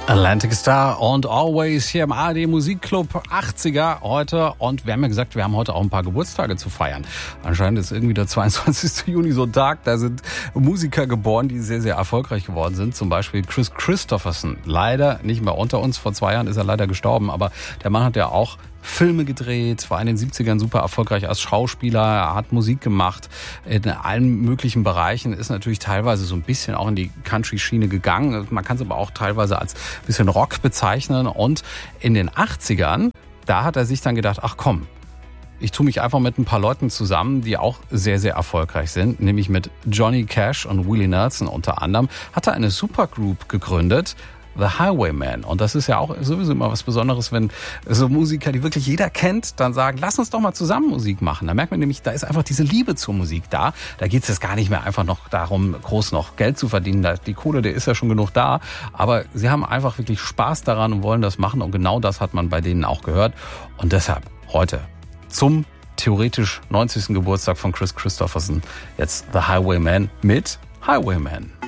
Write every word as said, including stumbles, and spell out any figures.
Atlantic Star und Always hier im A R D Musikclub achtziger heute. Und wir haben ja gesagt, wir haben heute auch ein paar Geburtstage zu feiern. Anscheinend ist irgendwie der zweiundzwanzigster Juni so ein Tag, da sind Musiker geboren, die sehr, sehr erfolgreich geworden sind. Zum Beispiel Kris Kristofferson. Leider nicht mehr unter uns. Vor zwei Jahren ist er leider gestorben. Aber der Mann hat ja auch Filme gedreht, war in den siebzigern super erfolgreich als Schauspieler, hat Musik gemacht in allen möglichen Bereichen, ist natürlich teilweise so ein bisschen auch in die Country-Schiene gegangen. Man kann es aber auch teilweise als bisschen Rock bezeichnen. Und in den achtzigern, da hat er sich dann gedacht, ach komm, ich tue mich einfach mit ein paar Leuten zusammen, die auch sehr, sehr erfolgreich sind, nämlich mit Johnny Cash und Willie Nelson unter anderem, hat er eine Supergroup gegründet, The Highwaymen. Und das ist ja auch sowieso immer was Besonderes, wenn so Musiker, die wirklich jeder kennt, dann sagen, lass uns doch mal zusammen Musik machen. Da merkt man nämlich, da ist einfach diese Liebe zur Musik da. Da geht es jetzt gar nicht mehr einfach noch darum, groß noch Geld zu verdienen. Die Kohle, der ist ja schon genug da. Aber sie haben einfach wirklich Spaß daran und wollen das machen. Und genau das hat man bei denen auch gehört. Und deshalb heute zum theoretisch neunzigsten Geburtstag von Kris Kristofferson jetzt The Highwaymen mit Highwaymen.